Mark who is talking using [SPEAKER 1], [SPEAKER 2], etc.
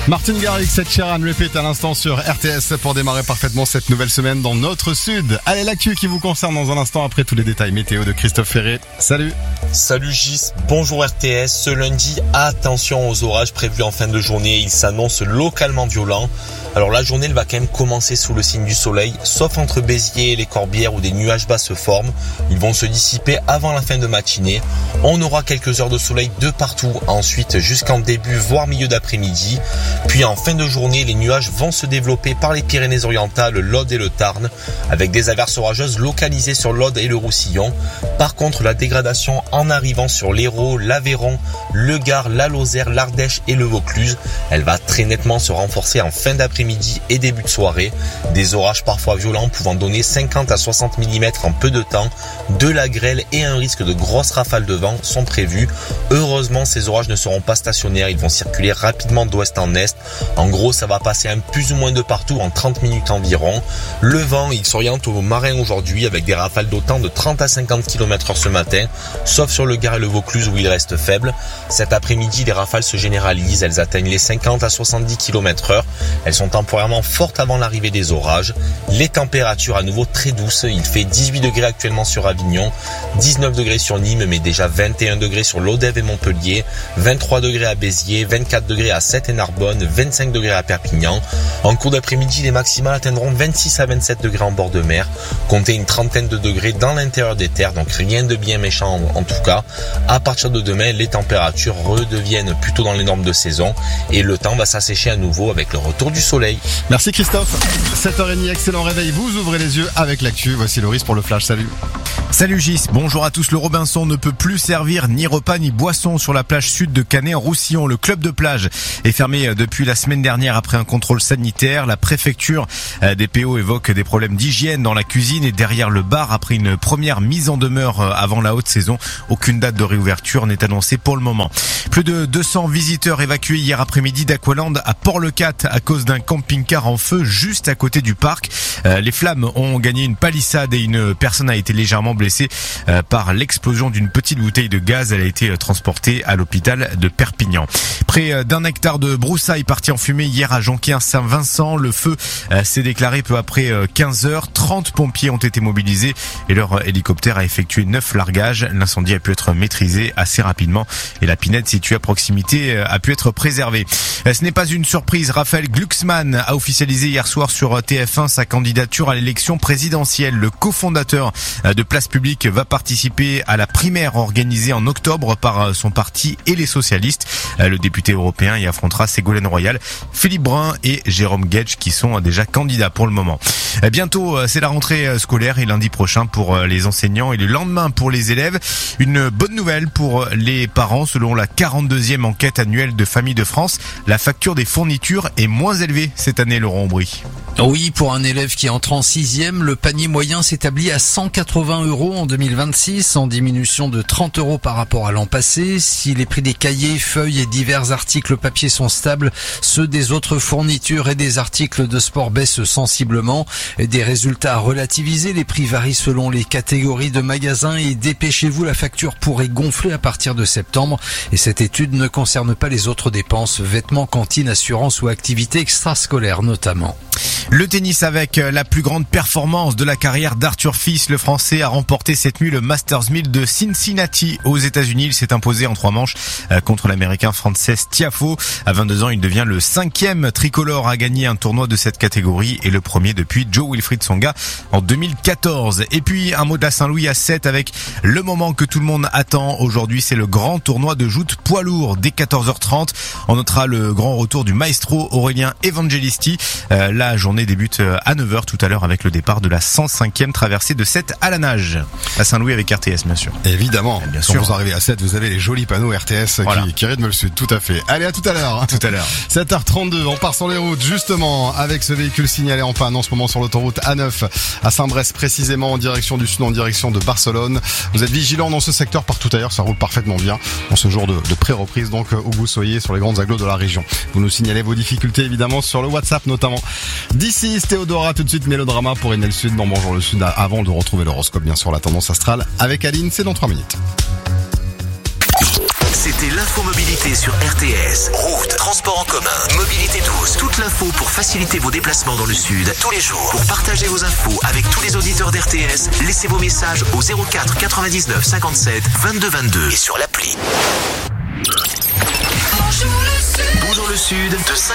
[SPEAKER 1] Martin Garrix, Ed Sheeran, Repeat à l'instant sur RTS pour démarrer parfaitement cette nouvelle semaine dans notre sud. Allez, l'actu qui vous concerne dans un instant après tous les détails météo de Christophe Ferré. Salut.
[SPEAKER 2] Salut Gis, bonjour RTS. Ce lundi, attention aux orages prévus en fin de journée. Ils s'annoncent localement violents. Alors la journée, elle va quand même commencer sous le signe du soleil, sauf entre Béziers et les Corbières où des nuages bas se forment. Ils vont se dissiper avant la fin de matinée. On aura quelques heures de soleil de partout, ensuite jusqu'en début voire milieu d'après-midi. Puis en fin de journée, les nuages vont se développer par les Pyrénées-Orientales, l'Aude et le Tarn, avec des averses orageuses localisées sur l'Aude et le Roussillon. Par contre, la dégradation en arrivant sur l'Hérault, l'Aveyron, le Gard, la Lozère, l'Ardèche et le Vaucluse, elle va très nettement se renforcer en fin d'après-midi et début de soirée. Des orages parfois violents pouvant donner 50 à 60 mm en peu de temps, de la grêle et un risque de grosses rafales de vent sont prévus. Heureusement, ces orages ne seront pas stationnaires, ils vont circuler rapidement d'ouest en est. En gros, ça va passer un plus ou moins de partout en 30 minutes environ. Le vent, il s'oriente au marin aujourd'hui avec des rafales d'autant de 30 à 50 km/h ce matin, sauf sur le Gard et le Vaucluse où il reste faible. Cet après-midi, les rafales se généralisent, elles atteignent les 50 à 70 km/h. Elles sont temporairement fortes avant l'arrivée des orages. Les températures à nouveau très douces, il fait 18 degrés actuellement sur Avignon, 19 degrés sur Nîmes, mais déjà 21 degrés sur Lodève et Montpellier, 23 degrés à Béziers, 24 degrés à Sète et Narbonne, 25 degrés à Perpignan. En cours d'après-midi, les maximales atteindront 26 à 27 degrés en bord de mer. Comptez une trentaine de degrés dans l'intérieur des terres, donc rien de bien méchant en tout cas. À partir de demain, les températures redeviennent plutôt dans les normes de saison et le temps va s'assécher à nouveau avec le retour du soleil.
[SPEAKER 1] Merci Christophe. 7h30, excellent réveil. Vous ouvrez les yeux avec l'actu. Voici Loris pour le flash. Salut.
[SPEAKER 3] Salut Gis, bonjour à tous. Le Robinson ne peut plus servir ni repas ni boisson sur la plage sud de Canet-en-Roussillon. Le club de plage est fermé depuis la semaine dernière après un contrôle sanitaire. La préfecture des PO évoque des problèmes d'hygiène dans la cuisine et derrière le bar après une première mise en demeure avant la haute saison. Aucune date de réouverture n'est annoncée pour le moment. Plus de 200 visiteurs évacués hier après-midi d'Aqualand à Port-le-Cat à cause d'un camping-car en feu juste à côté du parc. Les flammes ont gagné une palissade et une personne a été légèrement blessée par l'explosion d'une petite bouteille de gaz. Elle a été transportée à l'hôpital de Perpignan. Près d'un hectare de broussailles parti en fumée hier à Jonquière-Saint-Vincent. Le feu s'est déclaré peu après 15 heures. 30 pompiers ont été mobilisés et leur hélicoptère a effectué 9 largages. L'incendie a pu être maîtrisé assez rapidement et la pinède située à proximité a pu être préservée. Ce n'est pas une surprise. Raphaël Glucksmann a officialisé hier soir sur TF1 sa candidature à l'élection présidentielle. Le cofondateur de Place Publique va participer à la primaire organisée en octobre par son parti et les socialistes. Le député européen y affrontera Ségolène Royal, Philippe Brun et Jérôme Guedj qui sont déjà candidats pour le moment. Bientôt, c'est la rentrée scolaire et lundi prochain pour les enseignants et le lendemain pour les élèves. Une bonne nouvelle pour les parents. Selon la 42e enquête annuelle de Famille de France, la facture des fournitures est moins élevée cette année, Laurent Aubry.
[SPEAKER 4] Oui, pour un élève qui entre en 6e, le panier moyen s'établit à 180 € en 2026, en diminution de 30 € par rapport à l'an passé. Si les prix des cahiers, feuilles et divers articles papier sont stables, ceux des autres fournitures et des articles de sport baissent sensiblement. Des résultats à relativiser, les prix varient selon les catégories de magasins et dépêchez-vous, la facture pourrait gonfler à partir de septembre. Et cette étude ne concerne pas les autres dépenses, vêtements, cantines, assurances ou activités extrascolaires notamment.
[SPEAKER 3] Le tennis avec la plus grande performance de la carrière d'Arthur Fils. Le Français a remporté cette nuit le Masters 1000 de Cincinnati aux États-Unis. Il s'est imposé en 3 manches contre l'Américain Frances Tiafoe. À 22 ans, il devient le 5e tricolore à gagner un tournoi de cette catégorie et le premier depuis Joe-Wilfried Tsonga en 2014. Et puis un mot de la Saint-Louis à 7 avec le moment que tout le monde attend. Aujourd'hui, c'est le grand tournoi de joute poids lourd dès 14h30. On notera le grand retour du maestro Aurélien Evangelisti. La journée débute à 9h tout à l'heure avec le départ de la 105e traversée de Sète à la nage. À Saint-Louis avec RTS, bien sûr.
[SPEAKER 1] Évidemment.
[SPEAKER 3] Bien
[SPEAKER 1] Quand
[SPEAKER 3] sûr.
[SPEAKER 1] vous arrivez à Sète, vous avez les jolis panneaux RTS
[SPEAKER 3] Voilà.
[SPEAKER 1] qui rythment le sud. Tout à fait. Allez, à tout à l'heure.
[SPEAKER 3] Tout à l'heure.
[SPEAKER 1] 7h32, on part sur les routes justement avec ce véhicule signalé en panne en ce moment sur l'autoroute A9 à Saint-Brest précisément en direction du sud, en direction de Barcelone. Vous êtes vigilants dans ce secteur, partout ailleurs ça roule parfaitement bien en ce jour de pré-reprise donc où vous soyez sur les grandes agglos de la région. Vous nous signalez vos difficultés évidemment sur le WhatsApp notamment. D'ici Théodora, tout de suite Mélodrama pour Enel Sud dans Bonjour le Sud avant de retrouver l'horoscope bien sûr, la tendance astrale avec Aline, c'est dans 3 minutes.
[SPEAKER 5] C'était écoutez l'infomobilité sur RTS. Route, transport en commun, mobilité douce. Toute l'info pour faciliter vos déplacements dans le sud tous les jours. Pour partager vos infos avec tous les auditeurs d'RTS, laissez vos messages au 04 99 57 22 22 et sur l'appli. Bonjour le Sud de